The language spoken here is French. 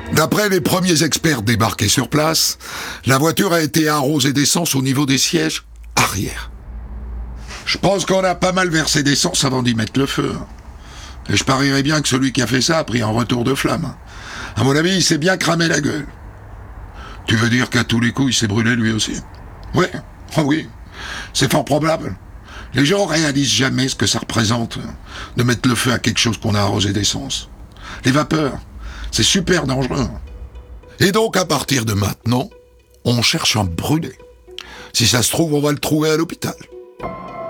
D'après les premiers experts débarqués sur place, la voiture a été arrosée d'essence au niveau des sièges arrière. Je pense qu'on a pas mal versé d'essence avant d'y mettre le feu. Et je parierais bien que celui qui a fait ça a pris un retour de flamme. À mon avis, il s'est bien cramé la gueule. Tu veux dire qu'à tous les coups, il s'est brûlé lui aussi? Ouais, oh oui, c'est fort probable. Les gens réalisent jamais ce que ça représente de mettre le feu à quelque chose qu'on a arrosé d'essence. Les vapeurs, c'est super dangereux. Et donc, à partir de maintenant, on cherche un brûlé. Si ça se trouve, on va le trouver à l'hôpital.